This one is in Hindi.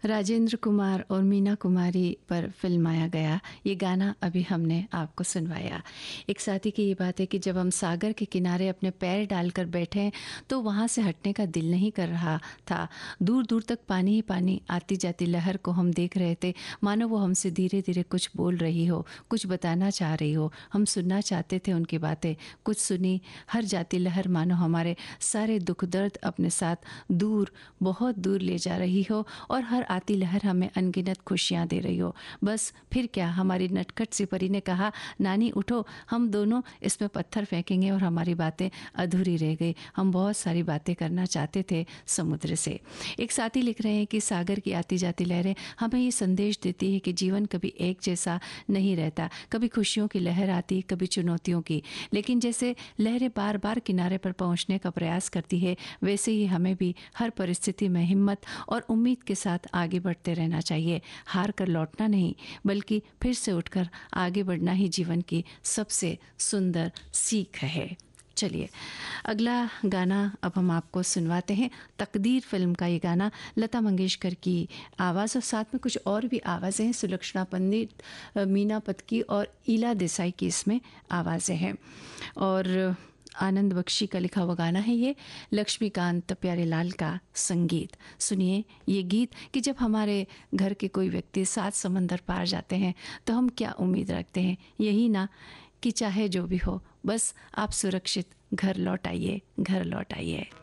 राजेंद्र कुमार और मीना कुमारी पर फिल्माया गया ये गाना अभी हमने आपको सुनवाया। एक साथी की ये बात है कि जब हम सागर के किनारे अपने पैर डालकर बैठे हैं तो वहाँ से हटने का दिल नहीं कर रहा था। दूर दूर तक पानी ही पानी, आती जाती लहर को हम देख रहे थे, मानो वो हमसे धीरे धीरे कुछ बोल रही हो, कुछ बताना चाह रही हो। हम सुनना चाहते थे उनकी बातें, कुछ सुनी। हर जाती लहर मानो हमारे सारे दुख दर्द अपने साथ दूर, बहुत दूर ले जा रही हो और हर आती लहर हमें अनगिनत खुशियाँ दे रही हो। बस फिर क्या, हमारी नटखट सी परी ने कहा, नानी उठो, हम दोनों इसमें पत्थर फेंकेंगे, और हमारी बातें अधूरी रह गई। हम बहुत सारी बातें करना चाहते थे समुद्र से। एक साथी लिख रहे हैं कि सागर की आती जाती लहरें हमें ये संदेश देती है कि जीवन कभी एक जैसा नहीं रहता। कभी खुशियों की लहर आती, कभी चुनौतियों की, लेकिन जैसे लहरें बार बार किनारे पर पहुंचने का प्रयास करती है, वैसे ही हमें भी हर परिस्थिति में हिम्मत और उम्मीद के साथ आगे बढ़ते रहना चाहिए। हार कर लौटना नहीं, बल्कि फिर से उठकर आगे बढ़ना ही जीवन की सबसे सुंदर सीख है। चलिए अगला गाना अब हम आपको सुनवाते हैं। तकदीर फिल्म का ये गाना, लता मंगेशकर की आवाज़ और साथ में कुछ और भी आवाज़ें हैं। सुलक्षणा पंडित, मीना पतकी और ईला देसाई की इसमें आवाज़ें हैं। और आनंद बख्शी का लिखा हुआ गाना है ये, लक्ष्मीकांत प्यारेलाल का संगीत। सुनिए ये गीत कि जब हमारे घर के कोई व्यक्ति 7 समंदर पार जाते हैं तो हम क्या उम्मीद रखते हैं? यही ना कि चाहे जो भी हो, बस आप सुरक्षित घर लौट आइए, घर लौट आइए।